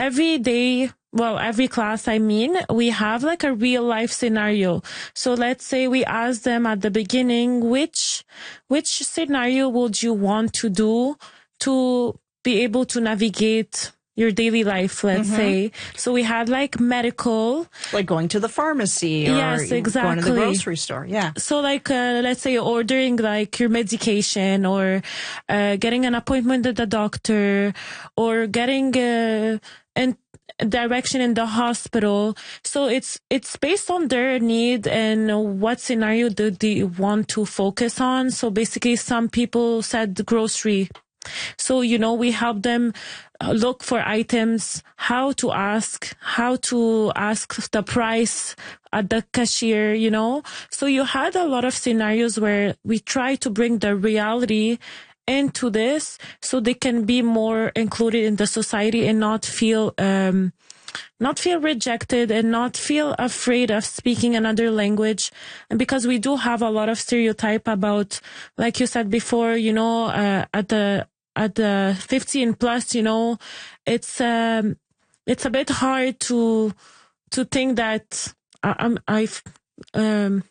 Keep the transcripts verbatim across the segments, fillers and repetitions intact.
every day, well, every class, I mean, we have like a real life scenario. So let's say we ask them at the beginning, which, which scenario would you want to do to be able to navigate your daily life, let's mm-hmm. say. So we had like medical. Like going to the pharmacy or yes, exactly. going to the grocery store. Yeah. So like, uh, let's say ordering like your medication or uh, getting an appointment at the doctor or getting uh, in direction in the hospital. So it's it's based on their need and what scenario do they want to focus on. So basically some people said grocery. So, you know, we help them look for items, how to ask, how to ask the price at the cashier, you know. So you had a lot of scenarios where we try to bring the reality into this so they can be more included in the society and not feel, um, not feel rejected and not feel afraid of speaking another language. And because we do have a lot of stereotype about, like you said before, you know, uh, at the, at the fifteen plus, you know, it's, um, it's a bit hard to, to think that I, I'm, I've, um,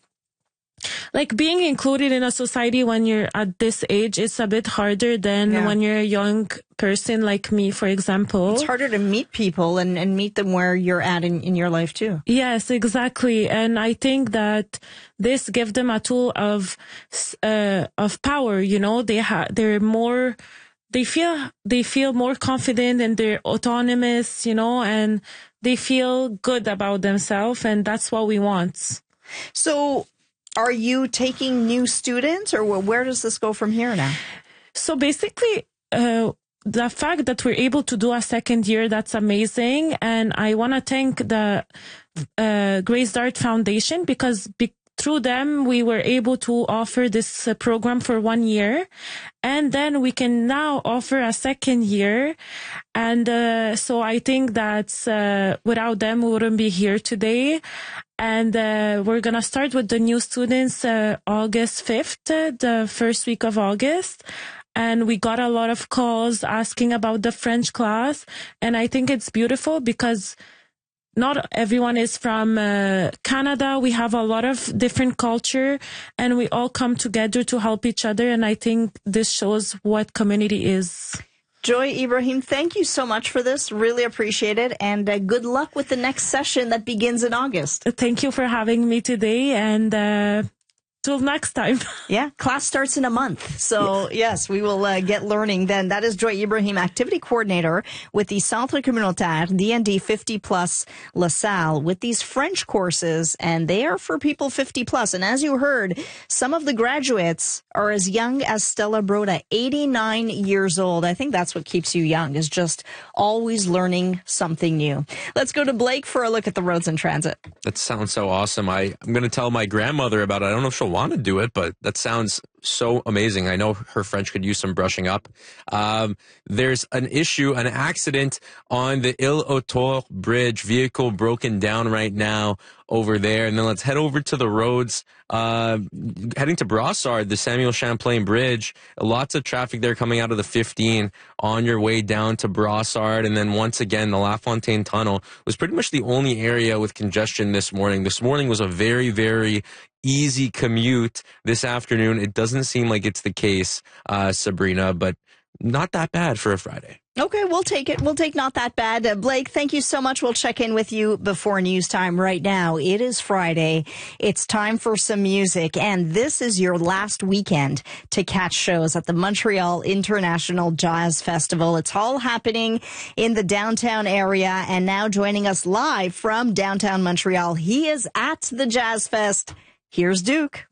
like being included in a society when you're at this age, it's a bit harder than yeah. when you're a young person like me, for example. It's harder to meet people and, and meet them where you're at in, in your life too. Yes, exactly. And I think that this gives them a tool of, uh, of power, you know, they have, they're more, they feel, they feel more confident and they're autonomous, you know, and they feel good about themselves. And that's what we want. So, are you taking new students or where does this go from here now? So basically, uh, the fact that we're able to do a second year, that's amazing. And I want to thank the uh, Grace Dart Foundation because be- through them, we were able to offer this uh, program for one year. And then we can now offer a second year. And uh, so I think that uh, without them, we wouldn't be here today. And uh, we're going to start with the new students uh, August fifth, uh, the first week of August. And we got a lot of calls asking about the French class. And I think it's beautiful because not everyone is from uh, Canada. We have a lot of different culture and we all come together to help each other. And I think this shows what community is. Joy Ibrahim, thank you so much for this. Really appreciate it. And uh, good luck with the next session that begins in August. Thank you for having me today. And uh, till next time. Yeah, class starts in a month. So, yes, yes we will uh, get learning then. That is Joy Ibrahim, Activity Coordinator with the Centre Communautaire D and D fifty plus La Salle with these French courses. And they are for people fifty plus. And as you heard, some of the graduates are as young as Stella Broda, eighty-nine years old. I think that's what keeps you young, is just always learning something new. Let's go to Blake for a look at the roads and transit. That sounds so awesome. I, I'm going to tell my grandmother about it. I don't know if she'll want to do it, but that sounds so amazing. I know her French could use some brushing up. Um, there's an issue, an accident on the Ile Autour Bridge, vehicle broken down right now over there. And then let's head over to the roads, uh, heading to Brossard, the Samuel Champlain Bridge. Lots of traffic there coming out of the fifteen on your way down to Brossard. And then once again, the La Fontaine Tunnel was pretty much the only area with congestion this morning. This morning was a very, very easy commute. This afternoon, it doesn't seem like it's the case, uh, Sabrina, but not that bad for a Friday. Okay, we'll take it. We'll take not that bad. Uh, Blake, thank you so much. We'll check in with you before news time. Right now, it is Friday. It's time for some music, and this is your last weekend to catch shows at the Montreal International Jazz Festival. It's all happening in the downtown area, and now joining us live from downtown Montreal, he is at the Jazz Fest. Here's Duke.